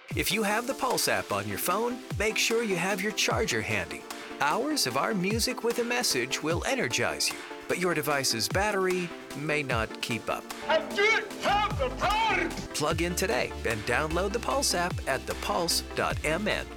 If you have the Pulse app on your phone, make sure you have your charger handy. Hours of our music with a message will energize you, but your device's battery may not keep up. I didn't have the power! Plug in today and download the Pulse app at thepulse.mn.